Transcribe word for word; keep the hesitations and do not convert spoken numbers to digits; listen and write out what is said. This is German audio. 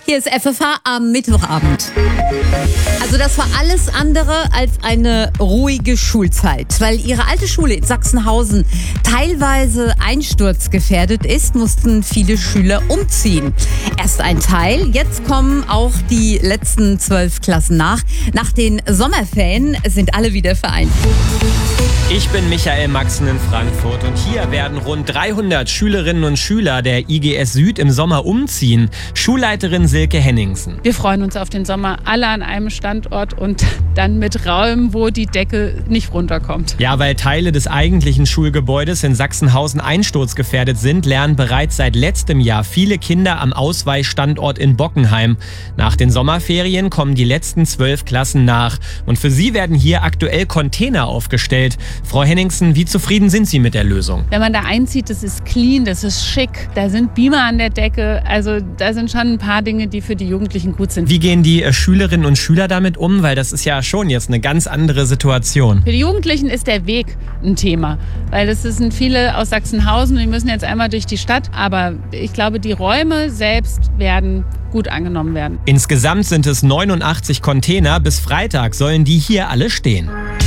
Hier ist F F H am Mittwochabend. Also das war alles andere als eine ruhige Schulzeit. Weil ihre alte Schule in Sachsenhausen teilweise einsturzgefährdet ist, mussten viele Schüler umziehen. Erst ein Teil, jetzt kommen auch die letzten zwölf Klassen nach. Nach den Sommerferien sind alle wieder vereint. Ich bin Michael Maxen in Frankfurt und hier werden rund dreihundert Schülerinnen und Schüler der I G S Süd im Sommer umziehen. Schulleiterin Silke Henningsen. Wir freuen uns auf den Sommer, alle an einem Standort und dann mit Räumen, wo die Decke nicht runterkommt. Ja, weil Teile des eigentlichen Schulgebäudes in Sachsenhausen einsturzgefährdet sind, lernen bereits seit letztem Jahr viele Kinder am Ausweichstandort in Bockenheim. Nach den Sommerferien kommen die letzten zwölf Klassen nach. Und für sie werden hier aktuell Container aufgestellt. Frau Henningsen, wie zufrieden sind Sie mit der Lösung? Wenn man da einzieht, das ist clean, das ist schick, da sind Beamer an der Decke, also da sind schon ein paar Dinge, die für die Jugendlichen gut sind. Wie gehen die äh, Schülerinnen und Schüler damit um? Weil das ist ja schon jetzt eine ganz andere Situation. Für die Jugendlichen ist der Weg ein Thema, weil das sind viele aus Sachsenhausen und die müssen jetzt einmal durch die Stadt, aber ich glaube, die Räume selbst werden gut angenommen werden. Insgesamt sind es neunundachtzig Container, bis Freitag sollen die hier alle stehen.